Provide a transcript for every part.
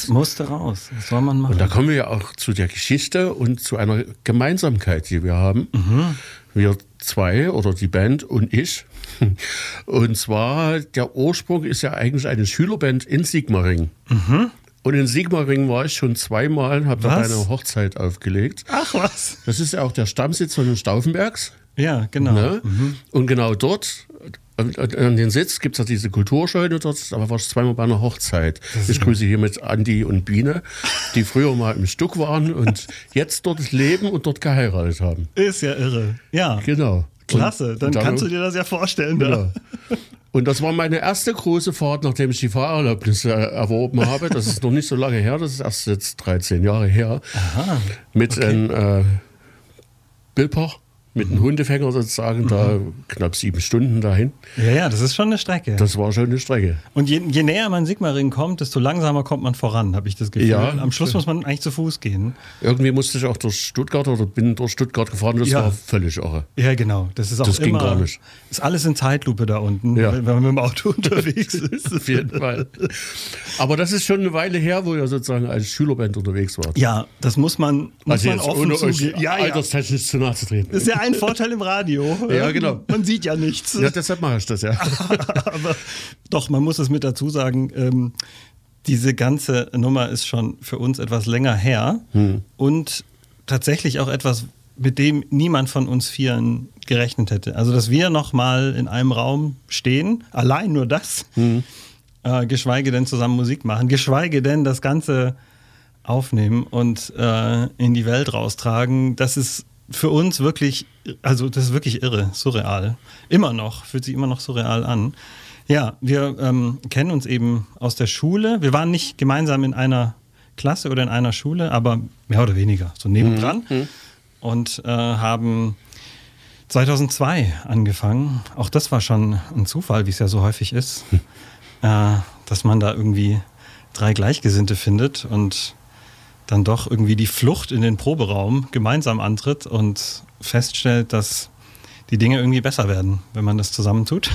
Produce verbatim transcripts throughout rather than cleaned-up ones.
Musste raus, was soll man machen? Und da kommen wir ja auch zu der Geschichte und zu einer Gemeinsamkeit, die wir haben. Mhm. Wir zwei oder die Band und ich. Und zwar, der Ursprung ist ja eigentlich eine Schülerband in Sigmaringen. Mhm. Und in Sigmaringen war ich schon zweimal, habe da eine Hochzeit aufgelegt. Ach was. Das ist ja auch der Stammsitz von den Stauffenbergs. Ja, genau. Ne? Mhm. Und genau dort, an den Sitz, gibt es ja diese Kulturscheune dort, da war ich zweimal bei einer Hochzeit. Ich grüße hiermit Andi und Biene, die früher mal im Stück waren und jetzt dort leben und dort geheiratet haben. Ist ja irre. Ja. Genau. Klasse, dann, dann kannst du dir das ja vorstellen. Genau. Und das war meine erste große Fahrt, nachdem ich die Fahrerlaubnis äh, erworben habe. Das ist noch nicht so lange her, das ist erst jetzt dreizehn Jahre her. Aha. Mit okay. einem äh, Bilpach. Mit einem Hundefänger sozusagen, mhm. da knapp sieben Stunden dahin. Ja, ja, das ist schon eine Strecke. Das war schon eine Strecke. Und je, je näher man Sigmaringen kommt, desto langsamer kommt man voran, habe ich das Gefühl. Ja, am Schluss muss man eigentlich zu Fuß gehen. Irgendwie musste ich auch durch Stuttgart oder bin durch Stuttgart gefahren, das ja. war völlig irre. Ja, genau. Das ist auch das immer, ging gar nicht. Ist alles in Zeitlupe da unten, ja. wenn man mit dem Auto unterwegs ist. Auf jeden Fall. Aber das ist schon eine Weile her, wo ihr sozusagen als Schülerband unterwegs wart. Ja, das muss man, muss also man jetzt offen ohne zugeben. euch ja, alterstechnisch zu nahe zu treten. Das ist ja ein Vorteil im Radio. Ja, genau. Man sieht ja nichts. Ja, deshalb mache ich das, ja. Aber doch, man muss es mit dazu sagen, ähm, diese ganze Nummer ist schon für uns etwas länger her hm. und tatsächlich auch etwas, mit dem niemand von uns Vieren gerechnet hätte. Also, dass wir noch mal in einem Raum stehen, allein nur das, hm. äh, geschweige denn zusammen Musik machen, geschweige denn das Ganze aufnehmen und äh, in die Welt raustragen, das ist für uns wirklich, also das ist wirklich irre, surreal. Immer noch, fühlt sich immer noch surreal an. Ja, wir ähm, kennen uns eben aus der Schule. Wir waren nicht gemeinsam in einer Klasse oder in einer Schule, aber mehr oder weniger, so nebendran. Mhm. Und äh, haben zweitausendzwei angefangen. Auch das war schon ein Zufall, wie es ja so häufig ist, mhm. äh, dass man da irgendwie drei Gleichgesinnte findet und dann doch irgendwie die Flucht in den Proberaum gemeinsam antritt und feststellt, dass die Dinge irgendwie besser werden, wenn man das zusammen tut.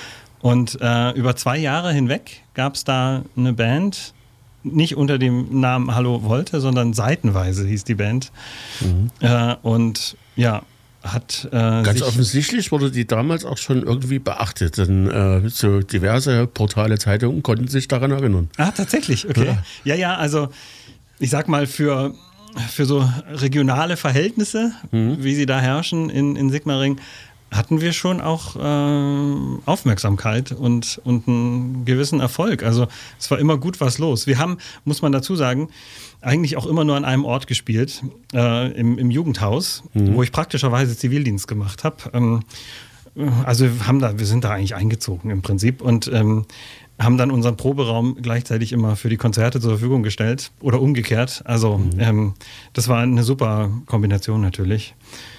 Und äh, über zwei Jahre hinweg gab es da eine Band, nicht unter dem Namen Hallo Volte, sondern seitenweise hieß die Band. Mhm. Äh, und ja, hat äh, Ganz offensichtlich wurde die damals auch schon irgendwie beachtet, denn äh, so diverse Portale, Zeitungen konnten sich daran erinnern. Ah, tatsächlich, okay. Ja, ja, ja also ich sag mal, für, für so regionale Verhältnisse, mhm. wie sie da herrschen in, in Sigmaringen, hatten wir schon auch äh, Aufmerksamkeit und, und einen gewissen Erfolg. Also es war immer gut was los. Wir haben, muss man dazu sagen, eigentlich auch immer nur an einem Ort gespielt, äh, im, im Jugendhaus, mhm. wo ich praktischerweise Zivildienst gemacht habe. Ähm, also wir, haben da, wir sind da eigentlich eingezogen im Prinzip und ähm, haben dann unseren Proberaum gleichzeitig immer für die Konzerte zur Verfügung gestellt oder umgekehrt. Also mhm. ähm, das war eine super Kombination natürlich.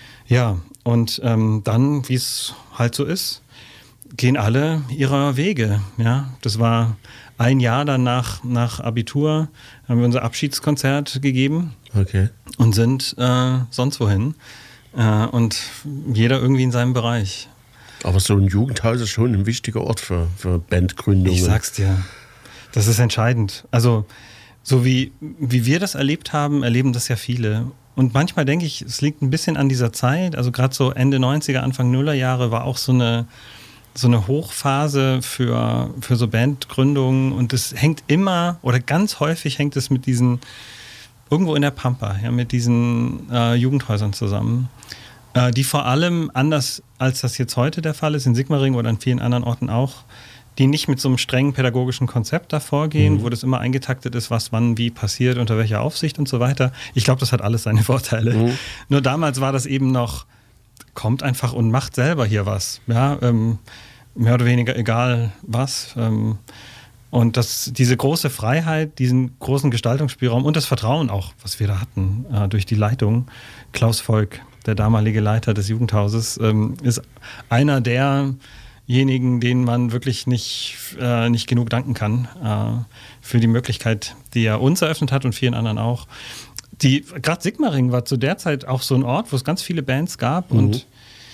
Ja, und ähm, dann, wie es halt so ist, gehen alle ihrer Wege. Ja, das war ein Jahr dann nach, nach Abitur, haben wir unser Abschiedskonzert gegeben okay. und sind äh, sonst wohin. Äh, und jeder irgendwie in seinem Bereich. Aber so ein Jugendhaus ist schon ein wichtiger Ort für, für Bandgründungen. Ich sag's dir, das ist entscheidend. Also so wie, wie wir das erlebt haben, erleben das ja viele. Und manchmal denke ich, es liegt ein bisschen an dieser Zeit. Also gerade so Ende neunziger, Anfang Nullerjahre war auch so eine, so eine Hochphase für, für so Bandgründungen. Und es hängt immer oder ganz häufig hängt es mit diesen, irgendwo in der Pampa, ja, mit diesen äh, Jugendhäusern zusammen. Die vor allem, anders als das jetzt heute der Fall ist, in Sigmaringen oder an vielen anderen Orten auch, die nicht mit so einem strengen pädagogischen Konzept davor gehen, mhm. wo das immer eingetaktet ist, was wann wie passiert, unter welcher Aufsicht und so weiter. Ich glaube, das hat alles seine Vorteile. Mhm. Nur damals war das eben noch, kommt einfach und macht selber hier was. Ja, ähm, mehr oder weniger egal was. Ähm, und das, diese große Freiheit, diesen großen Gestaltungsspielraum und das Vertrauen auch, was wir da hatten, äh, durch die Leitung, Klaus Volk, der damalige Leiter des Jugendhauses, ähm, ist einer derjenigen, denen man wirklich nicht, äh, nicht genug danken kann äh, für die Möglichkeit, die er uns eröffnet hat und vielen anderen auch. Die, gerade Sigmaringen war zu der Zeit auch so ein Ort, wo es ganz viele Bands gab mhm. und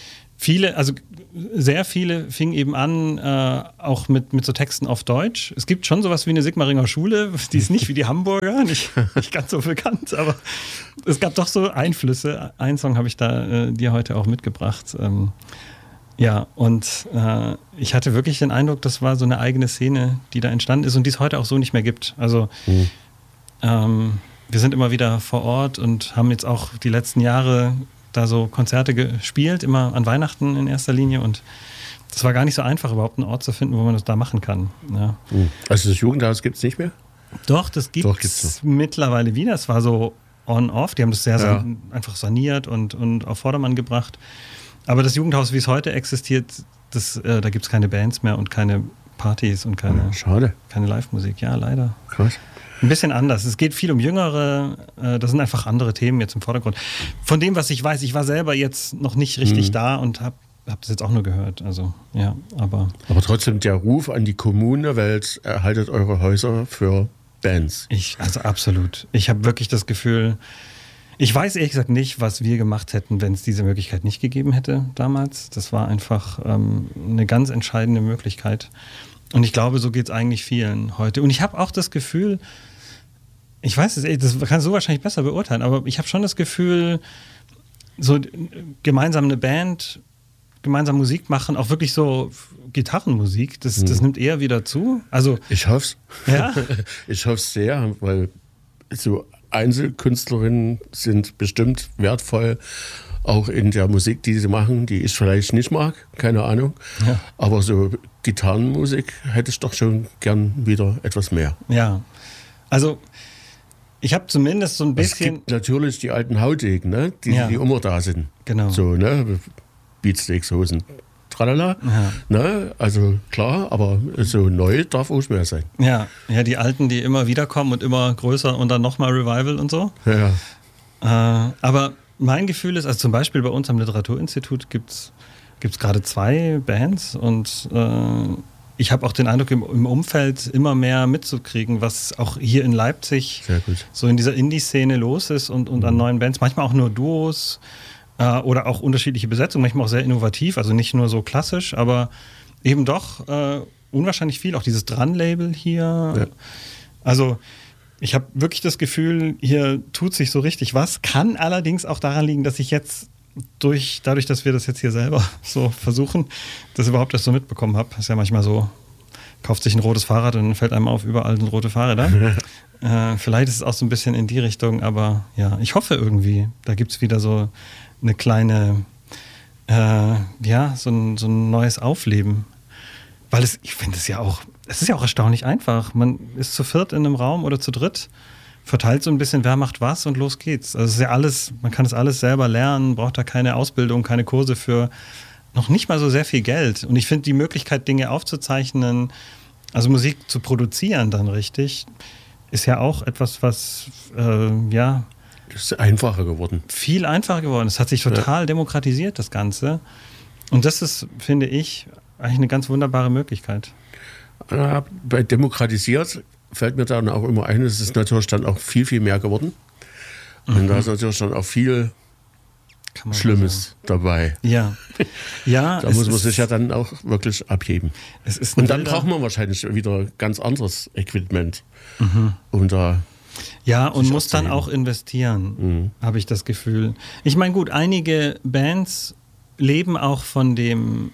viele, also sehr viele fingen eben an, äh, auch mit, mit so Texten auf Deutsch. Es gibt schon sowas wie eine Sigmaringer Schule, die ist nicht wie die Hamburger, nicht, nicht ganz so bekannt, aber es gab doch so Einflüsse. Einen Song habe ich da äh, dir heute auch mitgebracht. Ähm, ja, und äh, ich hatte wirklich den Eindruck, das war so eine eigene Szene, die da entstanden ist und die es heute auch so nicht mehr gibt. Also mhm. ähm, wir sind immer wieder vor Ort und haben jetzt auch die letzten Jahre da so Konzerte gespielt, immer an Weihnachten in erster Linie, und das war gar nicht so einfach, überhaupt einen Ort zu finden, wo man das da machen kann. Ja. Also das Jugendhaus gibt es nicht mehr? Doch, das gibt es mittlerweile wieder. Es war so on-off, die haben das sehr ja. san- einfach saniert und, und auf Vordermann gebracht. Aber das Jugendhaus, wie es heute existiert, das, äh, da gibt es keine Bands mehr und keine Partys und keine, Schade. keine Live-Musik. Ja, leider. Krass. Ein bisschen anders. Es geht viel um Jüngere, äh, das sind einfach andere Themen jetzt im Vordergrund. Von dem, was ich weiß, ich war selber jetzt noch nicht richtig mhm. da und habe hab das jetzt auch nur gehört. Also, ja, aber, aber trotzdem der Ruf an die Kommune, Welt, erhaltet eure Häuser für Bands. Ich, also absolut. Ich habe wirklich das Gefühl, ich weiß ehrlich gesagt nicht, was wir gemacht hätten, wenn es diese Möglichkeit nicht gegeben hätte damals. Das war einfach ähm, eine ganz entscheidende Möglichkeit. Und ich glaube, so geht es eigentlich vielen heute. Und ich habe auch das Gefühl, ich weiß es, das kannst du wahrscheinlich besser beurteilen, aber ich habe schon das Gefühl, so gemeinsam eine Band, gemeinsam Musik machen, auch wirklich so Gitarrenmusik, das, das nimmt eher wieder zu. Also, ich hoffe es. Ja? Ich hoffe es sehr, weil so Einzelkünstlerinnen sind bestimmt wertvoll, auch in der Musik, die sie machen, die ich vielleicht nicht mag, keine Ahnung. Ja. Aber so Gitarrenmusik hätte ich doch schon gern wieder etwas mehr. Ja, also ich habe zumindest so ein bisschen... Es gibt natürlich die alten Haudegen, ne? die, ja. die immer da sind. Genau. So, ne? Beatsteaks, Hosen, tralala. Ja. Ne? Also klar, aber so neu darf auch mehr sein. Ja, ja, die alten, die immer wieder kommen und immer größer und dann nochmal Revival und so. Ja. Äh, aber mein Gefühl ist, also zum Beispiel bei uns am Literaturinstitut gibt es gerade zwei Bands und äh, ich habe auch den Eindruck, im, im Umfeld immer mehr mitzukriegen, was auch hier in Leipzig so in dieser Indie-Szene los ist und, und an neuen Bands, manchmal auch nur Duos äh, oder auch unterschiedliche Besetzungen, manchmal auch sehr innovativ, also nicht nur so klassisch, aber eben doch äh, unwahrscheinlich viel, auch dieses Dran-Label hier. Ja. Also ich habe wirklich das Gefühl, hier tut sich so richtig was, kann allerdings auch daran liegen, dass ich jetzt durch, dadurch, dass wir das jetzt hier selber so versuchen, das überhaupt erst so mitbekommen habe. Ist ja manchmal so, kauft sich ein rotes Fahrrad und dann fällt einem auf, überall sind rote Fahrräder. äh, vielleicht ist es auch so ein bisschen in die Richtung, aber ja, ich hoffe irgendwie, da gibt es wieder so eine kleine, äh, ja, so ein, so ein neues Aufleben. Weil es, ich finde es ja auch, es ist ja auch erstaunlich einfach. Man ist zu viert in einem Raum oder zu dritt, verteilt so ein bisschen, wer macht was und los geht's. Also es ist ja alles, man kann es alles selber lernen, braucht da keine Ausbildung, keine Kurse für, noch nicht mal so sehr viel Geld. Und ich finde die Möglichkeit, Dinge aufzuzeichnen, also Musik zu produzieren dann richtig, ist ja auch etwas, was, äh, ja... Das ist einfacher geworden. Viel einfacher geworden. Es hat sich total ja. demokratisiert, das Ganze. Und das ist, finde ich, eigentlich eine ganz wunderbare Möglichkeit. Ja, bei demokratisiert fällt mir dann auch immer ein, es ist natürlich dann auch viel, viel mehr geworden. Mhm. Und da ist natürlich dann auch viel Schlimmes dabei. Ja. ja da muss man sich ja dann auch wirklich abheben. Es ist Und dann braucht man wahrscheinlich wieder ganz anderes Equipment, mhm. um da Ja, und muss dann auch investieren, mhm. habe ich das Gefühl. Ich meine, gut, einige Bands leben auch von dem,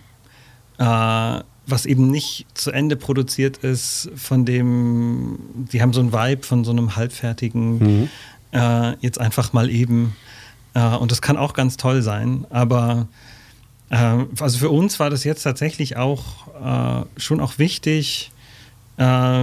äh, was eben nicht zu Ende produziert ist, von dem, die haben so einen Vibe von so einem halbfertigen, mhm. äh, jetzt einfach mal eben. Äh, und das kann auch ganz toll sein. Aber äh, also für uns war das jetzt tatsächlich auch äh, schon auch wichtig, äh,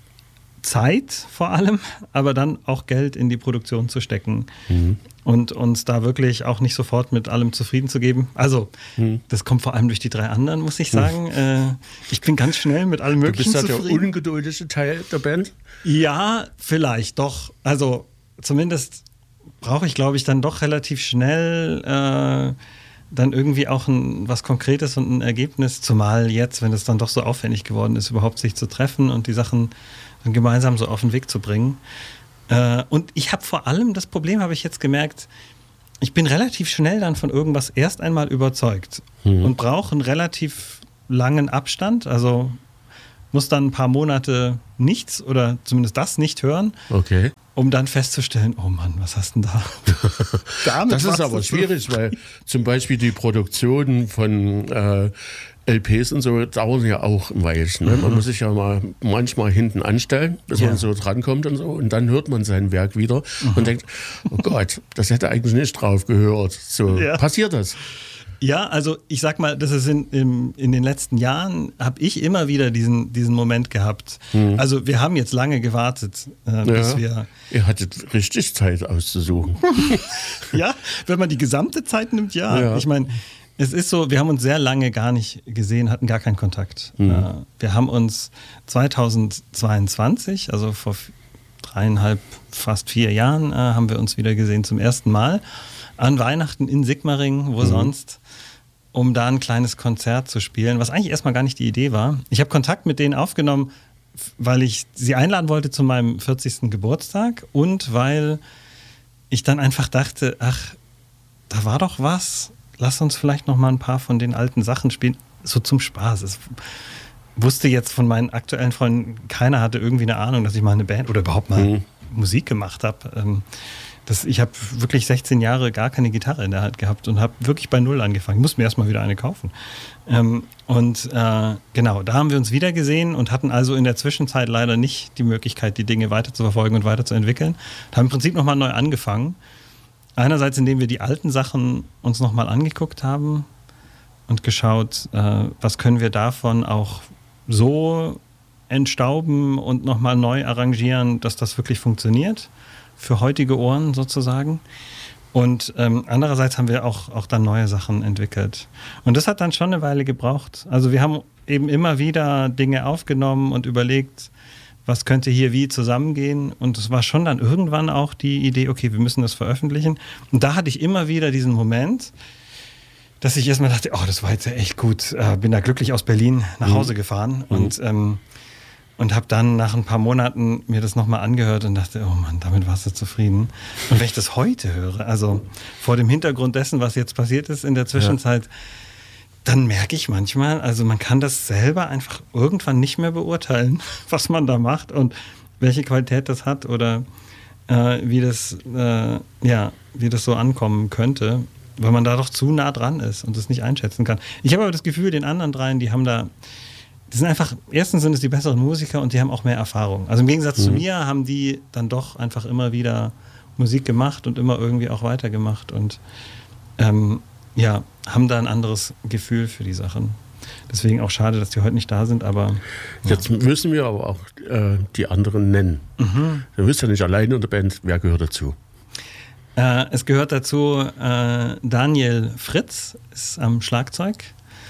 Zeit vor allem, aber dann auch Geld in die Produktion zu stecken mhm. und uns da wirklich auch nicht sofort mit allem zufrieden zu geben. Also, mhm. das kommt vor allem durch die drei anderen, muss ich sagen. Mhm. Äh, ich bin ganz schnell mit allem Möglichen zufrieden. Du bist da der ungeduldige Teil der Band? Ja, vielleicht doch. Also, zumindest brauche ich, glaube ich, dann doch relativ schnell äh, dann irgendwie auch ein, was Konkretes und ein Ergebnis, zumal jetzt, wenn es dann doch so aufwendig geworden ist, überhaupt sich zu treffen und die Sachen dann gemeinsam so auf den Weg zu bringen. Äh, und ich habe vor allem, das Problem habe ich jetzt gemerkt, ich bin relativ schnell dann von irgendwas erst einmal überzeugt mhm. und brauche einen relativ langen Abstand, also muss dann ein paar Monate nichts oder zumindest das nicht hören, okay. um dann festzustellen, oh Mann, was hast du denn da? Damit das ist aber schwierig, weil zum Beispiel die Produktion von äh, L Ps und so dauern ja auch ein Weilchen. Ne? Man mhm. muss sich ja mal manchmal hinten anstellen, bis ja. man so drankommt und so. Und dann hört man sein Werk wieder mhm. und denkt, oh Gott, das hätte eigentlich nicht drauf gehört. So ja. passiert das. Ja, also ich sag mal, das ist in, in, in den letzten Jahren habe ich immer wieder diesen, diesen Moment gehabt. Mhm. Also wir haben jetzt lange gewartet, äh, bis ja. wir... Ihr hattet richtig Zeit auszusuchen. Ja, wenn man die gesamte Zeit nimmt, ja. ja. Ich meine, es ist so, wir haben uns sehr lange gar nicht gesehen, hatten gar keinen Kontakt. Mhm. Äh, wir haben uns zweitausendzweiundzwanzig, also vor dreieinhalb, fast vier Jahren, äh, haben wir uns wieder gesehen zum ersten Mal. An Weihnachten in Sigmaringen, wo mhm. sonst, um da ein kleines Konzert zu spielen, was eigentlich erstmal gar nicht die Idee war. Ich habe Kontakt mit denen aufgenommen, weil ich sie einladen wollte zu meinem vierzigsten Geburtstag und weil ich dann einfach dachte, ach, da war doch was, lass uns vielleicht noch mal ein paar von den alten Sachen spielen, so zum Spaß. Ich wusste jetzt von meinen aktuellen Freunden, keiner hatte irgendwie eine Ahnung, dass ich mal eine Band oder überhaupt mal mhm. Musik gemacht habe. Das, ich habe wirklich sechzehn Jahre gar keine Gitarre in der Hand gehabt und habe wirklich bei Null angefangen. Ich musste mir erstmal wieder eine kaufen. Ähm, und äh, genau, da haben wir uns wieder gesehen und hatten also in der Zwischenzeit leider nicht die Möglichkeit, die Dinge weiter zu verfolgen und weiterzuentwickeln. Da haben im Prinzip nochmal neu angefangen. Einerseits, indem wir die alten Sachen uns nochmal angeguckt haben und geschaut, äh, was können wir davon auch so entstauben und nochmal neu arrangieren, dass das wirklich funktioniert. Für heutige Ohren sozusagen. Und ähm, andererseits haben wir auch, auch dann neue Sachen entwickelt. Und das hat dann schon eine Weile gebraucht. Also wir haben eben immer wieder Dinge aufgenommen und überlegt, was könnte hier wie zusammengehen. Und es war schon dann irgendwann auch die Idee, okay, wir müssen das veröffentlichen. Und da hatte ich immer wieder diesen Moment, dass ich erstmal dachte, oh, das war jetzt ja echt gut. Äh, bin da glücklich aus Berlin nach Hause gefahren. Mhm. Und ähm, Und habe dann nach ein paar Monaten mir das nochmal angehört und dachte, oh Mann, damit warst du zufrieden. Und wenn ich das heute höre, also vor dem Hintergrund dessen, was jetzt passiert ist in der Zwischenzeit, ja. dann merke ich manchmal, also man kann das selber einfach irgendwann nicht mehr beurteilen, was man da macht und welche Qualität das hat oder äh, wie das, äh, ja, wie das so ankommen könnte, weil man da doch zu nah dran ist und das nicht einschätzen kann. Ich habe aber das Gefühl, den anderen dreien, die haben da Die sind einfach, erstens sind es die besseren Musiker und die haben auch mehr Erfahrung. Also im Gegensatz mhm. zu mir haben die dann doch einfach immer wieder Musik gemacht und immer irgendwie auch weitergemacht und ähm, ja, haben da ein anderes Gefühl für die Sachen. Deswegen auch schade, dass die heute nicht da sind, aber... Ja. Jetzt müssen wir aber auch äh, die anderen nennen. Mhm. Du bist ja nicht alleine in der Band. Wer gehört dazu? Äh, es gehört dazu äh, Daniel Fritz ist am Schlagzeug.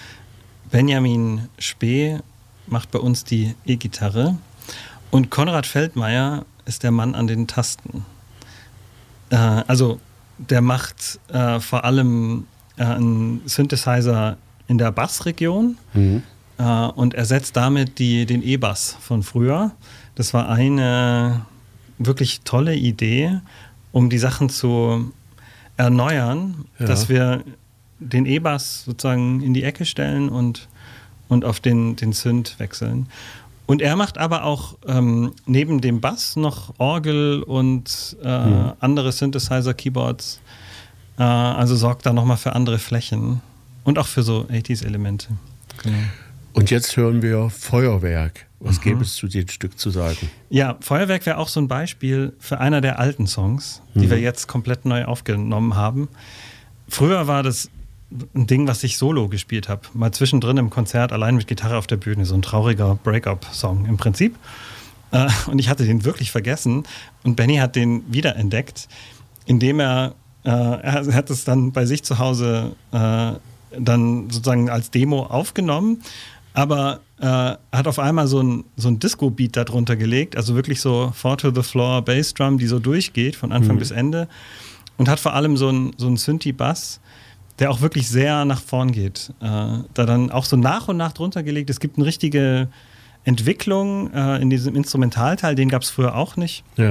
Benjamin Spee macht bei uns die E-Gitarre und Konrad Feldmeier ist der Mann an den Tasten. Äh, also der macht äh, vor allem äh, einen Synthesizer in der Bassregion mhm. äh, und ersetzt damit die, den E-Bass von früher. Das war eine wirklich tolle Idee, um die Sachen zu erneuern, ja. dass wir den E-Bass sozusagen in die Ecke stellen und, und auf den, den Synth wechseln. Und er macht aber auch ähm, neben dem Bass noch Orgel und äh, mhm. andere Synthesizer, Keyboards. Äh, also sorgt da nochmal für andere Flächen und auch für so achtziger-Elemente. Genau. Und jetzt hören wir Feuerwerk. Was mhm. gäbe es zu dem Stück zu sagen? Ja, Feuerwerk wäre auch so ein Beispiel für einer der alten Songs, die mhm. wir jetzt komplett neu aufgenommen haben. Früher war das ein Ding, was ich solo gespielt habe. Mal zwischendrin im Konzert, allein mit Gitarre auf der Bühne. So ein trauriger Break-up-Song im Prinzip. Äh, und ich hatte den wirklich vergessen. Und Benny hat den wiederentdeckt, indem er, äh, er hat es dann bei sich zu Hause äh, dann sozusagen als Demo aufgenommen. Aber äh, hat auf einmal so ein, so ein Disco-Beat darunter gelegt. Also wirklich so Four-to-the-Floor Bassdrum, die so durchgeht von Anfang mhm. bis Ende. Und hat vor allem so ein, so ein Synthi-Bass, der auch wirklich sehr nach vorn geht. Äh, da dann auch so nach und nach drunter gelegt. Es gibt eine richtige Entwicklung äh, in diesem Instrumentalteil, den gab es früher auch nicht. Ja.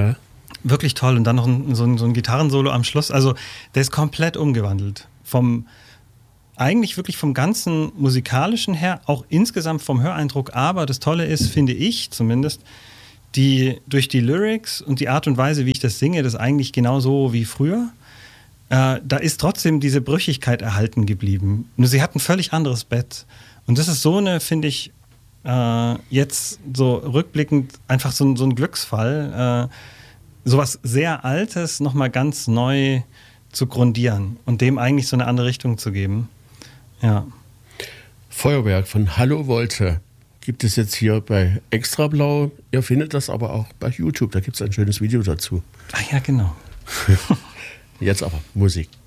Wirklich toll. Und dann noch ein, so, ein, so ein Gitarrensolo am Schluss. Also der ist komplett umgewandelt. Vom, eigentlich wirklich vom ganzen musikalischen her, auch insgesamt vom Höreindruck. Aber das Tolle ist, finde ich zumindest, die, durch die Lyrics und die Art und Weise, wie ich das singe, das ist eigentlich genauso wie früher. Äh, da ist trotzdem diese Brüchigkeit erhalten geblieben. Nur sie hat ein völlig anderes Bett. Und das ist so eine, finde ich, äh, jetzt so rückblickend einfach so, so ein Glücksfall, äh, sowas sehr Altes nochmal ganz neu zu grundieren und dem eigentlich so eine andere Richtung zu geben. Ja. Feuerwerk von Hallo Wolte gibt es jetzt hier bei Extrablau. Ihr findet das aber auch bei YouTube, da gibt es ein schönes Video dazu. Ah ja, genau. Jetzt aber Musik.